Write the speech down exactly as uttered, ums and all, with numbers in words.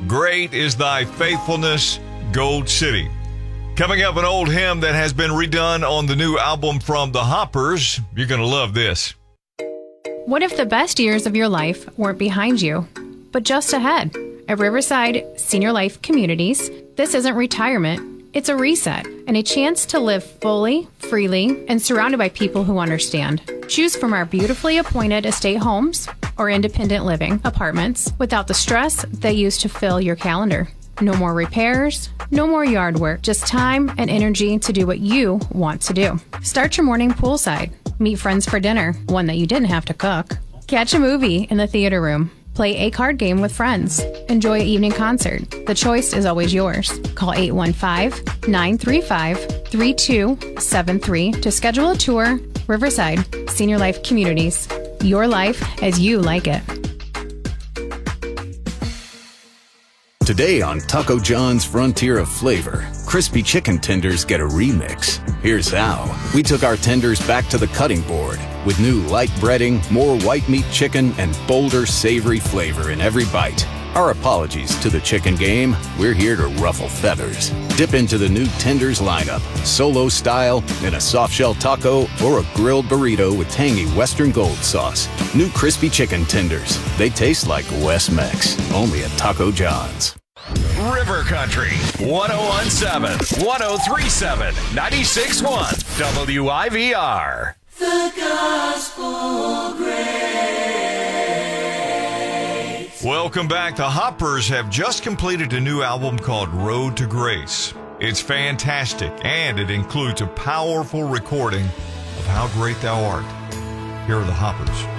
Great is thy faithfulness, Gold City. Coming up, an old hymn that has been redone on the new album from the Hoppers. You're going to love this. What if the best years of your life weren't behind you, but just ahead? At Riverside Senior Life Communities, this isn't retirement. It's a reset and a chance to live fully, freely, and surrounded by people who understand. Choose from our beautifully appointed estate homes or independent living apartments without the stress that used to fill your calendar. No more repairs, no more yard work, just time and energy to do what you want to do. Start your morning poolside. Meet friends for dinner, one that you didn't have to cook. Catch a movie in the theater room. Play a card game with friends. Enjoy an evening concert. The choice is always yours. Call eight one five, nine three five, three two seven three to schedule a tour. Riverside Senior Life Communities. Your life as you like it. Today on Taco John's Frontier of Flavor, crispy chicken tenders get a remix. Here's how. We took our tenders back to the cutting board with new light breading, more white meat chicken, and bolder savory flavor in every bite. Our apologies to the chicken game. We're here to ruffle feathers. Dip into the new tenders lineup, solo style, in a soft shell taco, or a grilled burrito with tangy Western Gold sauce. New crispy chicken tenders. They taste like West Mex. Only at Taco John's. River Country, one oh one point seven, one oh three point seven, ninety-six point one, W I V R. The Gospel Grace. Welcome back. The Hoppers have just completed a new album called Road to Grace. It's fantastic, and it includes a powerful recording of How Great Thou Art. Here are the Hoppers.